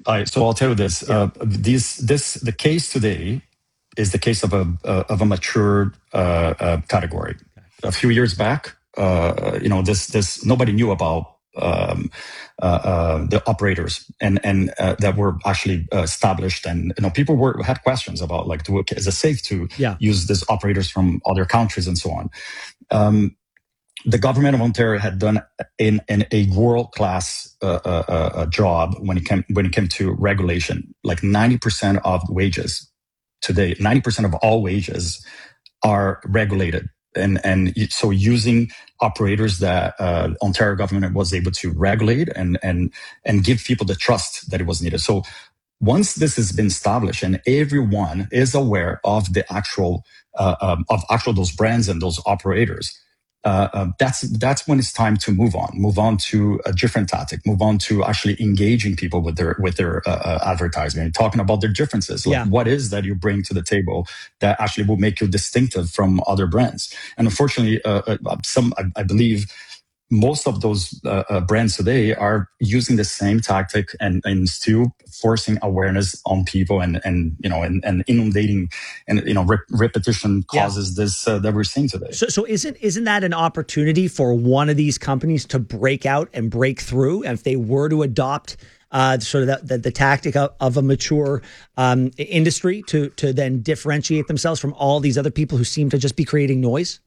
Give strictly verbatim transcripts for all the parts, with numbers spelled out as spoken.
I, so I'll tell you this. Yeah. Uh, this, this, the case today is the case of a uh, of a mature uh, uh, category. A few years back, uh, you know, this this nobody knew about um, uh, uh, the operators and and uh, that were actually uh, established, and you know, people were had questions about like, do, is it safe to yeah. use these operators from other countries and so on. Um, The government of Ontario had done in, in a world class uh, uh, uh, job when it came when it came to regulation. Like ninety percent of wages today, ninety percent of all wages are regulated, and and so using operators that uh, Ontario government was able to regulate and and and give people the trust that it was needed. So once this has been established and everyone is aware of the actual uh, um, of actual those brands and those operators. Uh, uh, that's that's when it's time to move on, move on to a different tactic, move on to actually engaging people with their with their uh, uh, advertisement, talking about their differences. Like, yeah. what is that you bring to the table that actually will make you distinctive from other brands? And unfortunately, uh, uh, some I, I believe most of those uh, uh, brands today are using the same tactic and, and still forcing awareness on people and, and you know, and, and inundating and, you know, rep- repetition causes yeah. this uh, that we're seeing today. So, so isn't, isn't that an opportunity for one of these companies to break out and break through? And if they were to adopt uh, sort of the, the, the tactic of, of a mature um, industry to, to then differentiate themselves from all these other people who seem to just be creating noise?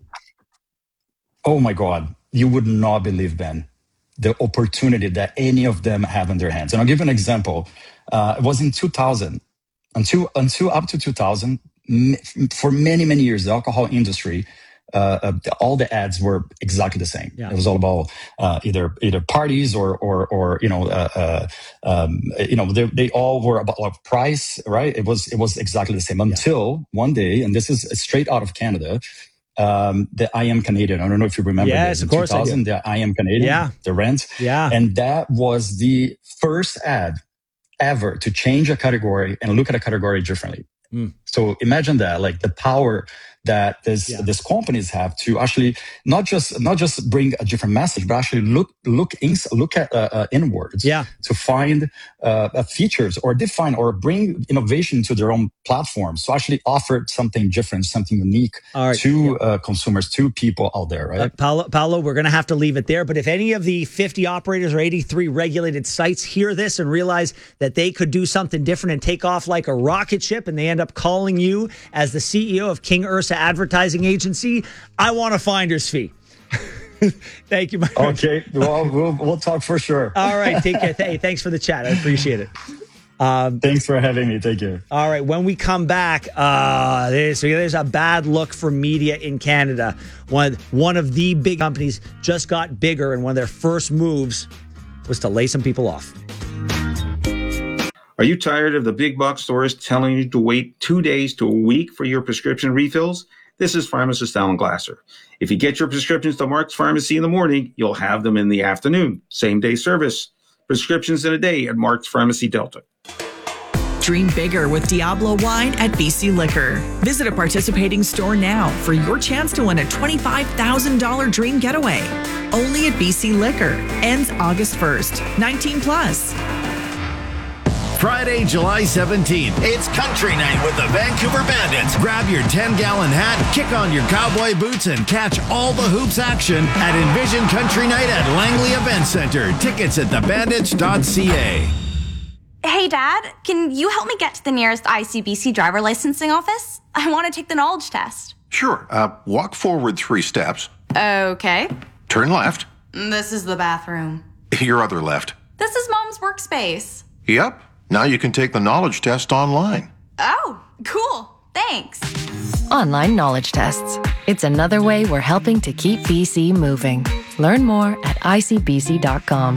Oh my God. You would not believe, Ben, the opportunity that any of them have in their hands. And I'll give you an example. Uh, it was in two thousand, until until up to two thousand, for many, many years, the alcohol industry, uh, uh, all the ads were exactly the same. Yeah. It was all about uh, either either parties or or or you know uh, uh, um, you know they they all were about like price, right? It was it was exactly the same until yeah. one day, and this is straight out of Canada. Um, the I Am Canadian. I don't know if you remember. Yes, this. In of course two thousand, I do. The I Am Canadian. Yeah. The rent. Yeah. And that was the first ad ever to change a category and look at a category differently. Mm. So imagine that, like the power that this yeah. these companies have to actually not just not just bring a different message, but actually look look in, look at uh, uh, inwards yeah. to find uh, features or define or bring innovation to their own platforms. So actually offer something different, something unique right. to yeah. uh, consumers, to people out there. Right, uh, Paolo, Paolo, we're going to have to leave it there. But if any of the fifty operators or eighty-three regulated sites hear this and realize that they could do something different and take off like a rocket ship, and they end up calling you as the C E O of King Ursa Advertising Agency, I want a finder's fee. Thank you, my friend. Okay, well, we'll we'll talk for sure. All right, take care. Hey, thanks for the chat. I appreciate it. Um, Thanks for having me. Thank you. All right, when we come back, uh, there's, there's a bad look for media in Canada. One, one of the big companies just got bigger, and one of their first moves was to lay some people off. Are you tired of the big box stores telling you to wait two days to a week for your prescription refills? This is pharmacist Alan Glasser. If you get your prescriptions to Mark's Pharmacy in the morning, you'll have them in the afternoon. Same day service. Prescriptions in a day at Mark's Pharmacy Delta. Dream bigger with Diablo Wine at B C Liquor. Visit a participating store now for your chance to win a twenty-five thousand dollars dream getaway. Only at B C Liquor. Ends August first. nineteen plus. Friday, July seventeenth, it's Country Night with the Vancouver Bandits. Grab your ten-gallon hat, kick on your cowboy boots, and catch all the hoops action at Envision Country Night at Langley Event Center. Tickets at the bandits dot c a. Hey, Dad, can you help me get to the nearest I C B C driver licensing office? I want to take the knowledge test. Sure. Uh, walk forward three steps. Okay. Turn left. This is the bathroom. Your other left. This is Mom's workspace. Yep. Now you can take the knowledge test online. Oh, cool. Thanks. Online knowledge tests. It's another way we're helping to keep B C moving. Learn more at I C B C dot com.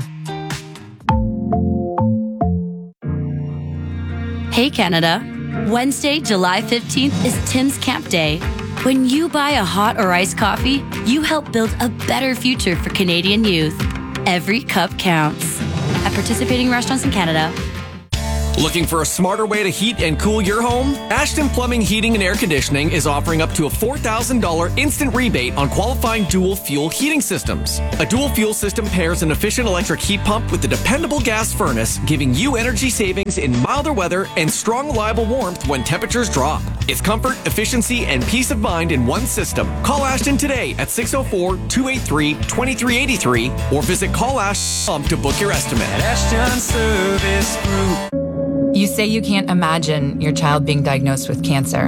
Hey, Canada. Wednesday, July fifteenth is Tim's Camp Day. When you buy a hot or iced coffee, you help build a better future for Canadian youth. Every cup counts. At participating restaurants in Canada. Looking for a smarter way to heat and cool your home? Ashton Plumbing, Heating and Air Conditioning is offering up to a four thousand dollars instant rebate on qualifying dual fuel heating systems. A dual fuel system pairs an efficient electric heat pump with a dependable gas furnace, giving you energy savings in milder weather and strong, reliable warmth when temperatures drop. It's comfort, efficiency, and peace of mind in one system. Call Ashton today at six oh four, two eight three, two three eight three or visit call ashton to book your estimate. At Ashton Service Group. You say you can't imagine your child being diagnosed with cancer,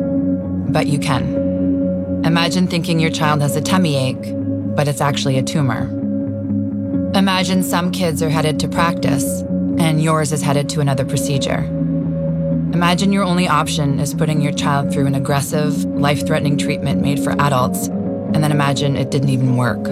but you can. Imagine thinking your child has a tummy ache, but it's actually a tumor. Imagine some kids are headed to practice, and yours is headed to another procedure. Imagine your only option is putting your child through an aggressive, life-threatening treatment made for adults, and then imagine it didn't even work.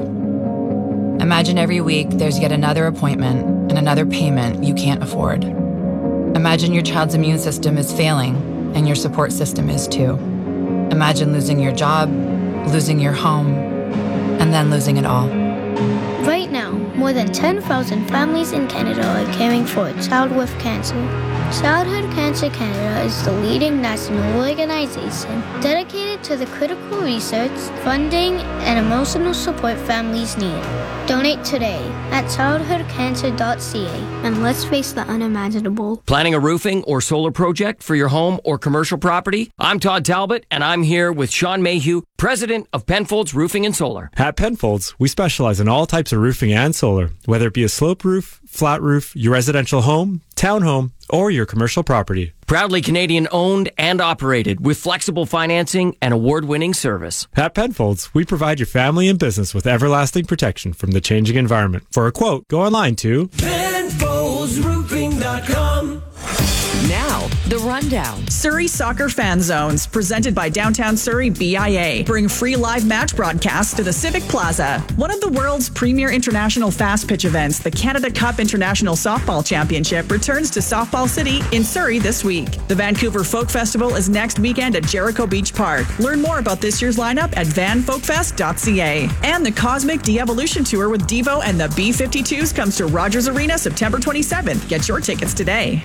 Imagine every week there's yet another appointment and another payment you can't afford. Imagine your child's immune system is failing, and your support system is too. Imagine losing your job, losing your home, and then losing it all. Right now, more than ten thousand families in Canada are caring for a child with cancer. Childhood Cancer Canada is the leading national organization dedicated to the critical research, funding, and emotional support families need. Donate today at childhood cancer dot c a and let's face the unimaginable. Planning a roofing or solar project for your home or commercial property? I'm Todd Talbot, and I'm here with Sean Mayhew, president of Penfolds Roofing and Solar. At Penfolds, we specialize in all types of roofing and solar, whether it be a slope roof, flat roof, your residential home, townhome, or your commercial property. Proudly Canadian owned and operated with flexible financing and award-winning service. At Penfolds, we provide your family and business with everlasting protection from the changing environment. For a quote, go online to Penfolds Roofing dot com. Now, The Rundown. Surrey Soccer Fan Zones, presented by Downtown Surrey B I A, bring free live match broadcasts to the Civic Plaza. One of the world's premier international fast pitch events, the Canada Cup International Softball Championship, returns to Softball City in Surrey this week. The Vancouver Folk Festival is next weekend at Jericho Beach Park. Learn more about this year's lineup at van folk fest dot c a. And the Cosmic De-Evolution Tour with Devo and the B fifty-twos comes to Rogers Arena September twenty-seventh. Get your tickets today.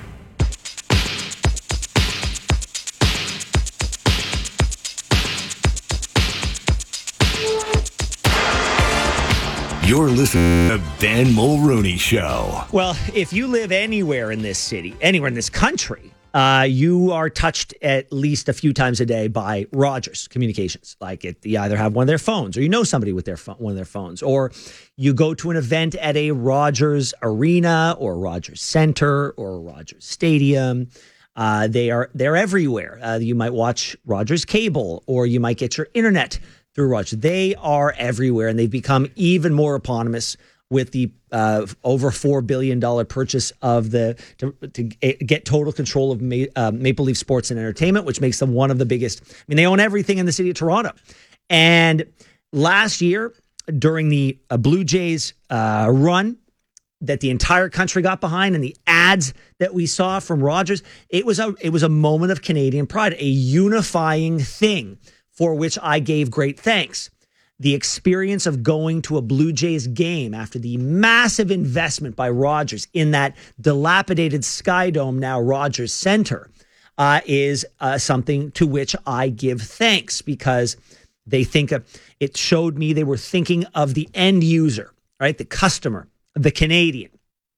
You're listening to Ben Mulrooney Show. Well, if you live anywhere in this city, anywhere in this country, uh, you are touched at least a few times a day by Rogers Communications. Like it, you either have one of their phones, or you know somebody with their phone, one of their phones, or you go to an event at a Rogers Arena or Rogers Center or Rogers Stadium. Uh, they are they're everywhere. Uh, you might watch Rogers Cable, or you might get your internet through Rogers. They are everywhere, and they've become even more eponymous with the uh, over four billion dollars purchase of the to, to get total control of Ma- uh, Maple Leaf Sports and Entertainment, which makes them one of the biggest. I mean, they own everything in the city of Toronto. And last year, during the uh, Blue Jays uh, run that the entire country got behind, and the ads that we saw from Rogers, it was a it was a moment of Canadian pride, a unifying thing, for which I gave great thanks. The experience of going to a Blue Jays game after the massive investment by Rogers in that dilapidated Skydome, now Rogers Center, uh, is uh, something to which I give thanks, because they think of, it showed me they were thinking of the end user, right? The customer, the Canadian.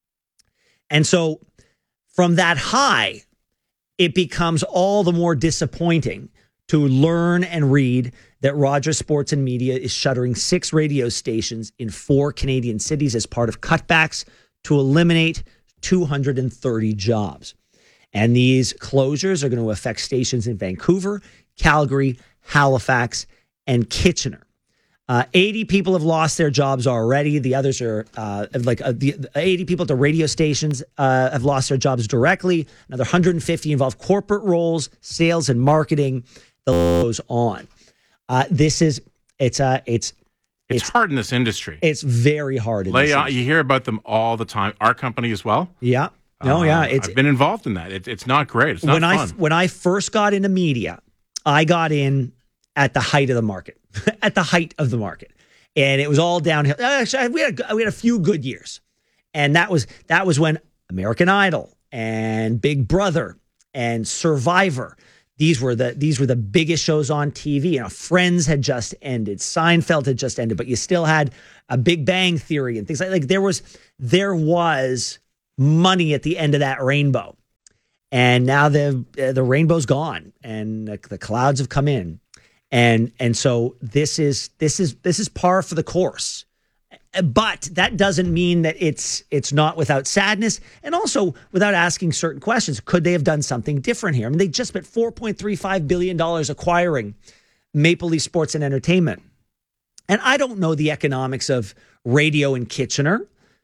And so from that high, it becomes all the more disappointing to learn and read that Rogers Sports and Media is shuttering six radio stations in four Canadian cities as part of cutbacks to eliminate two hundred thirty jobs. And these closures are going to affect stations in Vancouver, Calgary, Halifax, and Kitchener. Uh, eighty people have lost their jobs already. The others are uh, like uh, the, the eighty people at the radio stations uh, have lost their jobs directly. Another one hundred fifty involve corporate roles, sales, and marketing. The list goes on. Uh, this is it's uh it's, it's it's hard in this industry. It's very hard. In Lay this on, industry. You hear about them all the time. Our company as well. Yeah. No. Uh, yeah. It's, I've been involved in that. It, it's not great. It's not when fun. I when I first got into media, I got in at the height of the market. At the height of the market, and it was all downhill. Actually, we had we had a few good years, and that was that was when American Idol and Big Brother and Survivor. These were the these were the biggest shows on T V. You know, Friends had just ended, Seinfeld had just ended, but you still had a Big Bang Theory and things like like there was there was money at the end of that rainbow, and now the uh, the rainbow's gone, and the, the clouds have come in, and and so this is this is this is par for the course. But that doesn't mean that it's it's not without sadness, and also without asking certain questions. Could they have done something different here? I mean, they just spent four point three five billion dollars acquiring Maple Leaf Sports and Entertainment. And I don't know the economics of radio in Kitchener,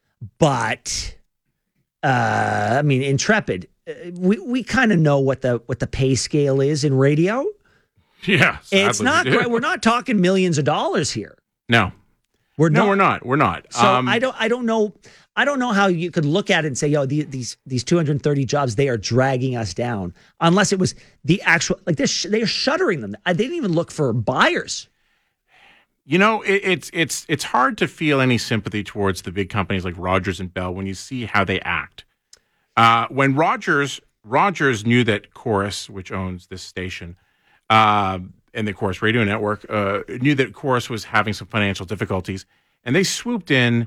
but uh, I mean, Intrepid, uh, we, we kind of know what the what the pay scale is in radio. Yeah, it's not great. We're not talking millions of dollars here. No. We're no, not. we're not. We're not. So um, I don't. I don't know. I don't know how you could look at it and say, "Yo, these these, these two hundred thirty jobs, they are dragging us down." Unless it was the actual, like they're sh- they're shuttering them. They didn't even look for buyers. You know, it, it's it's it's hard to feel any sympathy towards the big companies like Rogers and Bell when you see how they act. Uh, when Rogers Rogers knew that Chorus, which owns this station, uh, and the Chorus Radio Network, uh, knew that Chorus was having some financial difficulties, and they swooped in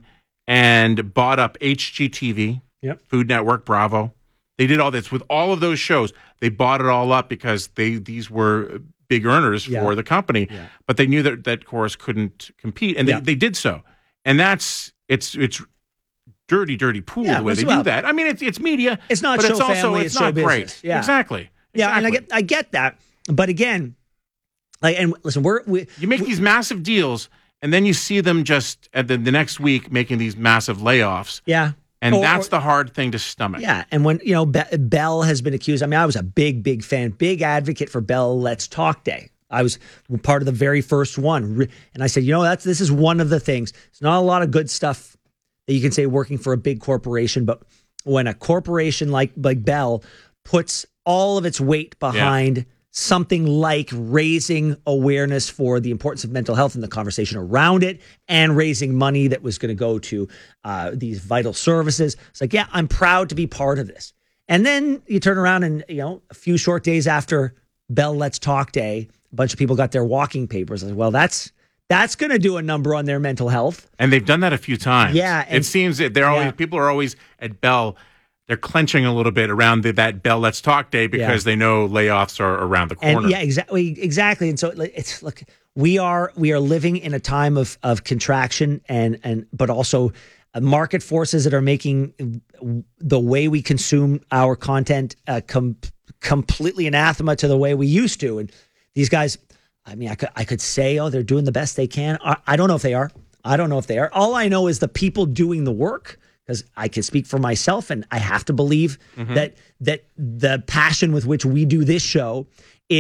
and bought up H G T V, yep. Food Network, Bravo. They did all this with all of those shows. They bought it all up because they these were big earners Yeah. for the company, Yeah. but they knew that that Chorus couldn't compete, and they, Yeah. they did so. And that's it's it's dirty, dirty pool Yeah, the way they well, do that. I mean, it's it's media. It's not but show it's also family, it's, it's show not great. business. Yeah. Exactly. Yeah, and I Exactly. get I get that, but again, like, and listen, we're we You make these massive deals, and then you see them just at the, the next week making these massive layoffs. yeah. And Or- that's or- the hard thing to stomach. Yeah, and when, you know, Be- Bell has been accused, I mean, I was a big, big fan, big advocate for Bell Let's Talk Day. I was part of the very first one. Re- And I said, you know, that's this is one of the things. It's not a lot of good stuff that you can say working for a big corporation, but when a corporation like, like Bell puts all of its weight behind something like raising awareness for the importance of mental health and the conversation around it, and raising money that was going to go to uh, these vital services. It's like, yeah, I'm proud to be part of this. And then you turn around and, you know, a few short days after Bell Let's Talk Day, a bunch of people got their walking papers. I said, well, that's that's going to do a number on their mental health. And they've done that a few times. Yeah, and- it seems that they're always Yeah. people are always at Bell. They're clenching a little bit around the, that Bell Let's Talk Day because Yeah. they know layoffs are around the corner. And yeah, exactly, exactly. And so like, it's look, we are we are living in a time of of contraction, and and but also uh, market forces that are making the way we consume our content uh, com- completely anathema to the way we used to. And these guys, I mean, I could I could say, oh, they're doing the best they can. I, I don't know if they are. I don't know if they are. All I know is the people doing the work. Because I can speak for myself, and I have to believe Mhm. that that the passion with which we do this show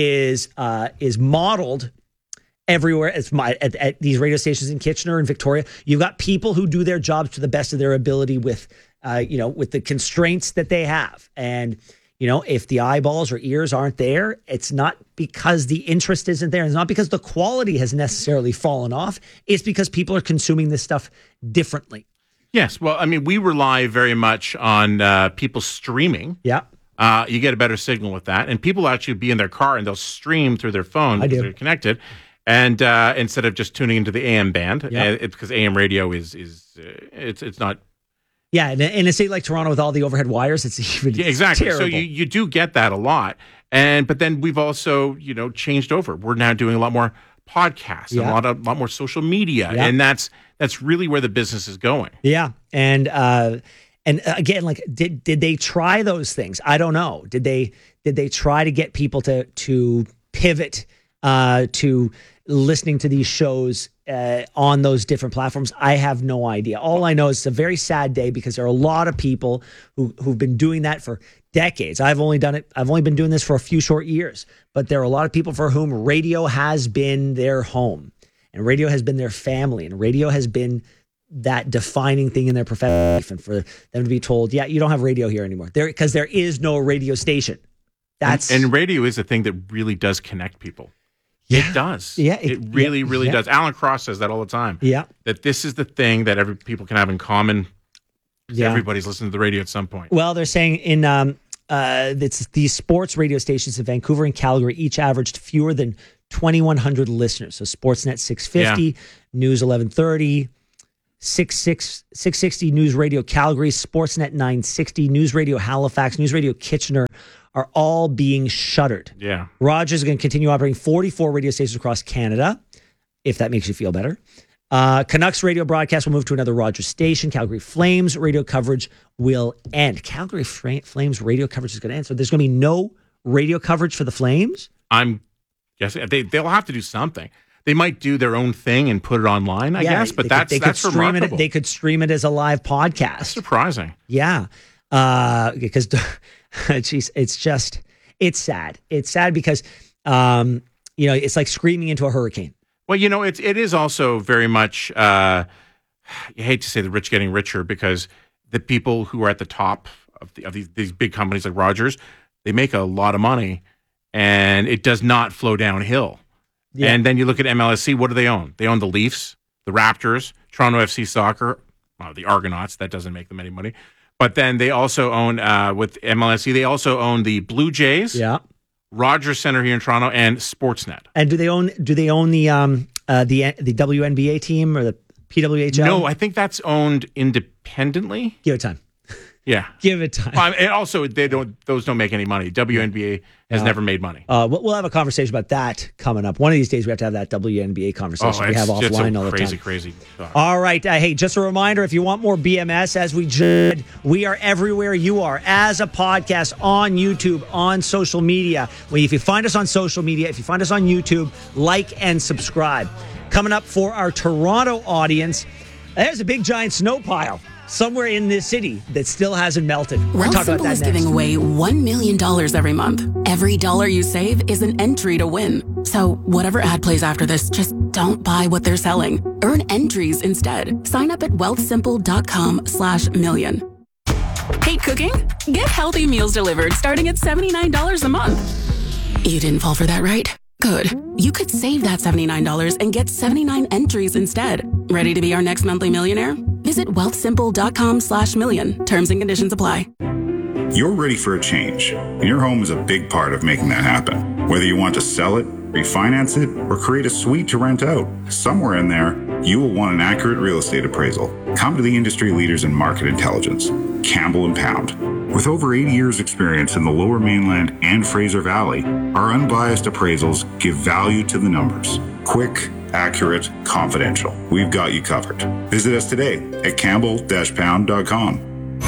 is uh, is modeled everywhere. It's my at, at these radio stations in Kitchener and Victoria. You've got people who do their jobs to the best of their ability with, uh, you know, with the constraints that they have. And you know, if the eyeballs or ears aren't there, it's not because the interest isn't there. It's not because the quality has necessarily fallen off. It's because people are consuming this stuff differently. Yes. Well, I mean, we rely very much on uh, people streaming. Yeah. Uh, you get a better signal with that. And people actually be in their car and they'll stream through their phone I because do. they're connected. And uh, instead of just tuning into the A M band, Yeah. uh, it's because A M radio is, is uh, it's it's not. Yeah, in a, in a city like Toronto with all the overhead wires, it's even Yeah, exactly. terrible. So you, you do get that a lot. And but then we've also, you know, changed over. We're now doing a lot more podcasts and Yeah. a lot of, lot more social media. Yeah. And that's that's really where the business is going. Yeah, and uh, and again, like, did did they try those things? I don't know. Did they did they try to get people to to pivot uh, to listening to these shows uh, on those different platforms? I have no idea. All I know is it's a very sad day because there are a lot of people who who've been doing that for decades. I've only done it. I've only been doing this for a few short years, but there are a lot of people for whom radio has been their home. And radio has been their family, and radio has been that defining thing in their professional life. And for them to be told, yeah, you don't have radio here anymore, there because there is no radio station. That's and, and radio is a thing that really does connect people. Yeah. It does. Yeah, It, it- really, yeah, really yeah. does. Alan Cross says that all the time. Yeah. That this is the thing that every people can have in common Yeah. Everybody's listening to the radio at some point. Well, they're saying in um, uh, it's these sports radio stations in Vancouver and Calgary each averaged fewer than twenty-one hundred listeners. So Sportsnet six fifty, yeah. News eleven thirty, six sixty News Radio Calgary, Sportsnet nine sixty, News Radio Halifax, News Radio Kitchener are all being shuttered. Yeah. Rogers is going to continue operating forty-four radio stations across Canada, if that makes you feel better. Uh, Canucks radio broadcast will move to another Rogers station. Calgary Flames radio coverage will end. Calgary Flames radio coverage is going to end. So there's going to be no radio coverage for the Flames? I'm guessing they, they'll have to do something. They might do their own thing and put it online, I yeah, guess, but they that's could, they that's could stream remarkable. It, they could stream it as a live podcast. That's surprising. Yeah. Uh, because, geez, it's just, it's sad. It's sad because, um, you know, it's like screaming into a hurricane. Well, you know, it, it is also very much, uh, you hate to say the rich getting richer because the people who are at the top of, the, of these, these big companies like Rogers, they make a lot of money and it does not flow downhill. Yeah. And then you look at M L S C, what do they own? They own the Leafs, the Raptors, Toronto F C Soccer, well, the Argonauts, that doesn't make them any money. But then they also own, uh, with M L S C, they also own the Blue Jays. Yeah. Rogers Center here in Toronto and Sportsnet. And do they own do they own the um uh the the W N B A team or the P W H L? No, I think that's owned independently. Give it time. Yeah. Give it time. Well, and also they don't those don't make any money. W N B A has uh, never made money. Uh we'll, we'll have a conversation about that coming up. One of these days we have to have that W N B A conversation oh, we have offline all the crazy, time. Crazy, crazy. All right. Uh, hey, just a reminder, if you want more B M S, as we did, we are everywhere you are as a podcast on YouTube, on social media. Well, if you find us on social media, if you find us on YouTube, like and subscribe. Coming up for our Toronto audience, there's a big giant snow pile somewhere in this city that still hasn't melted. We're talking about that is next. Giving away one million dollars every month. Every dollar you save is an entry to win. So whatever ad plays after this, just don't buy what they're selling. Earn entries instead. Sign up at wealthsimple.com slash million. Hate cooking? Get healthy meals delivered starting at seventy-nine dollars a month. You didn't fall for that, right? Good. You could save that seventy-nine dollars and get seventy-nine entries instead. Ready to be our next monthly millionaire? Visit wealthsimple.com slash million. Terms and conditions apply. You're ready for a change, and your home is a big part of making that happen. Whether you want to sell it, refinance it, or create a suite to rent out, somewhere in there, you will want an accurate real estate appraisal. Come to the industry leaders in market intelligence, Campbell and Pound. With over eighty years experience in the Lower Mainland and Fraser Valley, our unbiased appraisals give value to the numbers. Quick, accurate, confidential. We've got you covered. Visit us today at campbell dash pound dot com.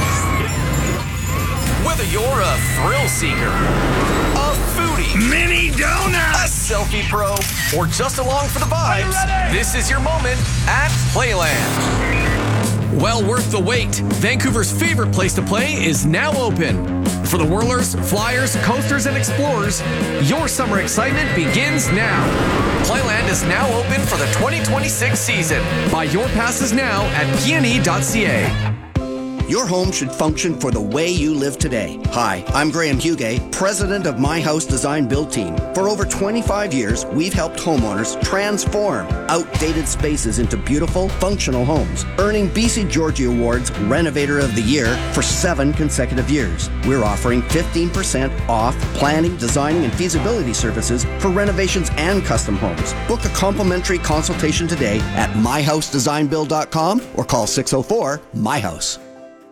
Whether you're a thrill seeker, a foodie, mini donut, a selfie pro, or just along for the vibes, this is your moment at Playland. Well worth the wait. Vancouver's favorite place to play is now open. For the whirlers, flyers, coasters, and explorers, your summer excitement begins now. Playland is now open for the twenty twenty-six season. Buy your passes now at p n e dot c a. Your home should function for the way you live today. Hi, I'm Graham Hugay, president of My House Design Build Team. For over twenty-five years, we've helped homeowners transform outdated spaces into beautiful, functional homes, earning B C Georgie Awards Renovator of the Year for seven consecutive years. We're offering fifteen percent off planning, designing, and feasibility services for renovations and custom homes. Book a complimentary consultation today at my house design build dot com or call six oh four, M Y house.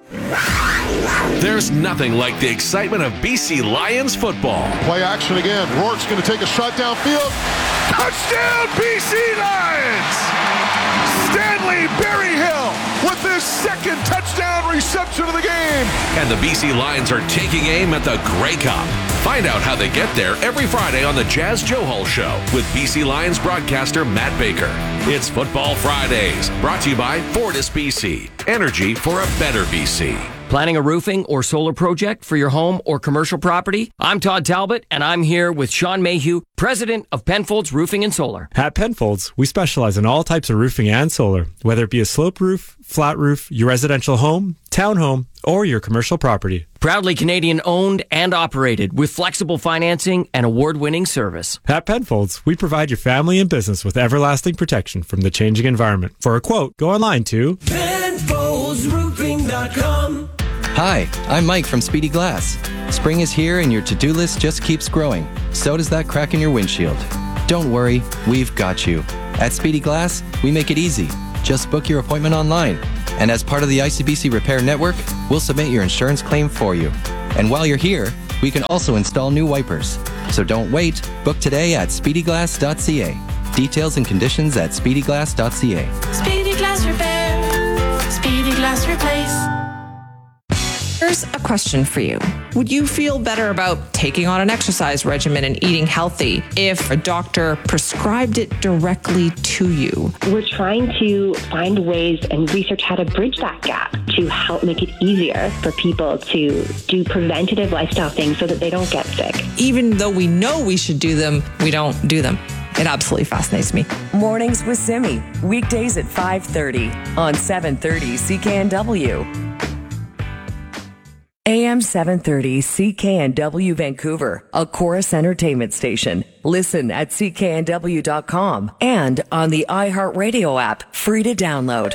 There's nothing like the excitement of B C Lions football. Play action again. Rourke's going to take a shot downfield. Touchdown, B C Lions! Stanley Berryhill with his second touchdown reception of the game. And the B C Lions are taking aim at the Grey Cup. Find out how they get there every Friday on the Jazz Joe Hall Show with B C Lions broadcaster Matt Baker. It's Football Fridays, brought to you by Fortis B C. Energy for a better B C. Planning a roofing or solar project for your home or commercial property? I'm Todd Talbot, and I'm here with Sean Mayhew, president of Penfolds Roofing and Solar. At Penfolds, we specialize in all types of roofing and solar, whether it be a slope roof, flat roof, your residential home, townhome, or your commercial property. Proudly Canadian owned and operated with flexible financing and award-winning service. At Penfolds, we provide your family and business with everlasting protection from the changing environment. For a quote, go online to Penfolds Roofing dot com. Hi, I'm Mike from Speedy Glass. Spring is here and your to-do list just keeps growing. So does that crack in your windshield. Don't worry, we've got you. At Speedy Glass, we make it easy. Just book your appointment online. And as part of the I C B C Repair Network, we'll submit your insurance claim for you. And while you're here, we can also install new wipers. So don't wait. Book today at speedy glass dot c a. Details and conditions at speedy glass dot c a. Speedy Glass Repair. Speedy Glass Replace. Here's a question for you. Would you feel better about taking on an exercise regimen and eating healthy if a doctor prescribed it directly to you? We're trying to find ways and research how to bridge that gap to help make it easier for people to do preventative lifestyle things so that they don't get sick. Even though we know we should do them, we don't do them. It absolutely fascinates me. Mornings with Simi, weekdays at five thirty on seven thirty C K N W. A M seven thirty C K N W Vancouver, a Chorus Entertainment station. Listen at C K N W dot com and on the iHeartRadio app, free to download.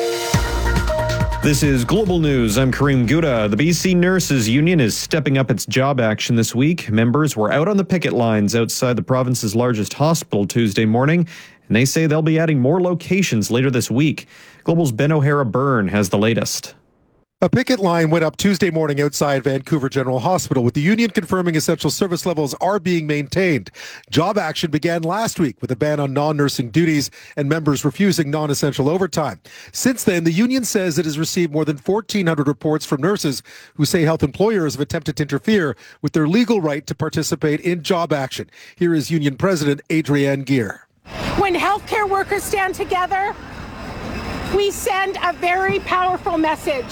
This is Global News. I'm Kareem Gouda. The B C Nurses Union is stepping up its job action this week. Members were out on the picket lines outside the province's largest hospital Tuesday morning, and they say they'll be adding more locations later this week. Global's Ben O'Hara Byrne has the latest. A picket line went up Tuesday morning outside Vancouver General Hospital, with the union confirming essential service levels are being maintained. Job action began last week with a ban on non-nursing duties and members refusing non-essential overtime. Since then, the union says it has received more than fourteen hundred reports from nurses who say health employers have attempted to interfere with their legal right to participate in job action. Here is Union President Adrienne Gear. When healthcare workers stand together, we send a very powerful message.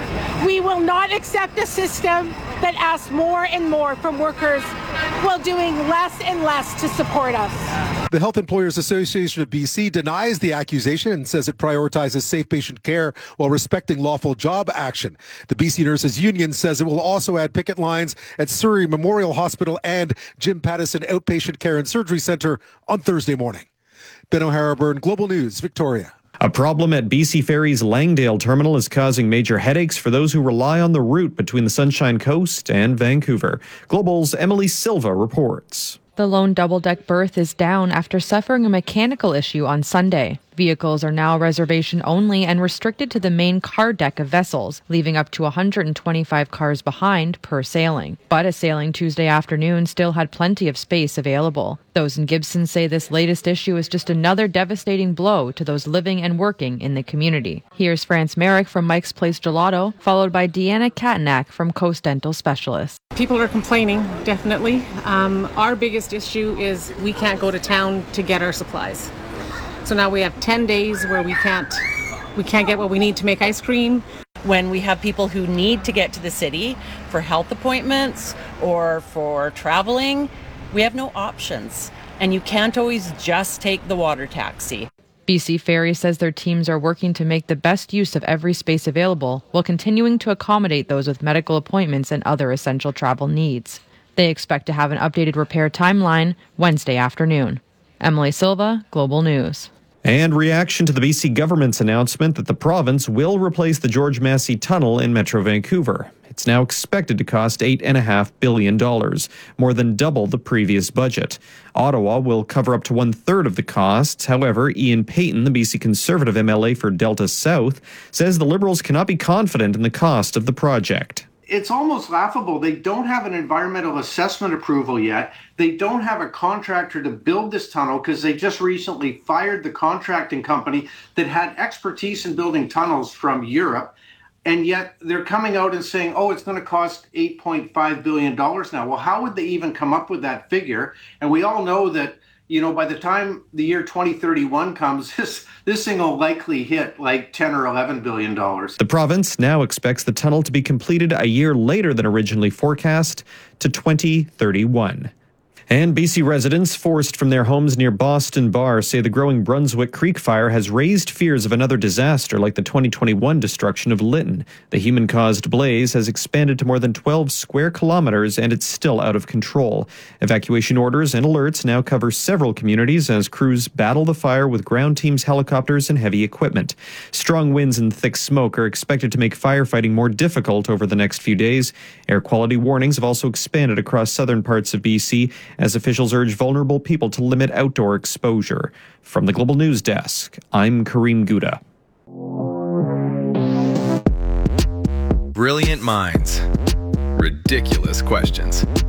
We will not accept a system that asks more and more from workers while doing less and less to support us. The Health Employers Association of B C denies the accusation and says it prioritizes safe patient care while respecting lawful job action. The B C Nurses Union says it will also add picket lines at Surrey Memorial Hospital and Jim Pattison Outpatient Care and Surgery Centre on Thursday morning. Ben O'Hara Byrne, Global News, Victoria. A problem at B C Ferry's Langdale terminal is causing major headaches for those who rely on the route between the Sunshine Coast and Vancouver. Global's Emily Silva reports. The lone double-deck berth is down after suffering a mechanical issue on Sunday. Vehicles are now reservation only and restricted to the main car deck of vessels, leaving up to one hundred twenty-five cars behind per sailing. But a sailing Tuesday afternoon still had plenty of space available. Those in Gibson say this latest issue is just another devastating blow to those living and working in the community. Here's France Merrick from Mike's Place Gelato, followed by Deanna Katanak from Coast Dental Specialists. People are complaining, definitely. Um, our biggest issue is we can't go to town to get our supplies. So now we have ten days where we can't we can't get what we need to make ice cream. When we have people who need to get to the city for health appointments or for traveling, we have no options. And you can't always just take the water taxi. B C Ferry says their teams are working to make the best use of every space available while continuing to accommodate those with medical appointments and other essential travel needs. They expect to have an updated repair timeline Wednesday afternoon. Emily Silva, Global News. And reaction to the B C government's announcement that the province will replace the George Massey Tunnel in Metro Vancouver. It's now expected to cost eight point five billion dollars, more than double the previous budget. Ottawa will cover up to one-third of the costs. However, Ian Payton, the B C Conservative M L A for Delta South, says the Liberals cannot be confident in the cost of the project. It's almost laughable. They don't have an environmental assessment approval yet. They don't have a contractor to build this tunnel because they just recently fired the contracting company that had expertise in building tunnels from Europe. And yet they're coming out and saying, oh, it's going to cost eight point five billion dollars now. Well, how would they even come up with that figure? And we all know that, you know, by the time the year twenty thirty-one comes, this this thing will likely hit like ten or eleven billion dollars. The province now expects the tunnel to be completed a year later than originally forecast, to twenty thirty-one. And B C residents forced from their homes near Boston Bar say the growing Brunswick Creek fire has raised fears of another disaster like the twenty twenty-one destruction of Lytton. The human-caused blaze has expanded to more than twelve square kilometers, and it's still out of control. Evacuation orders and alerts now cover several communities as crews battle the fire with ground teams, helicopters, and heavy equipment. Strong winds and thick smoke are expected to make firefighting more difficult over the next few days. Air quality warnings have also expanded across southern parts of B C as officials urge vulnerable people to limit outdoor exposure. From the Global News Desk, I'm Kareem Gouda. Brilliant minds. Ridiculous questions.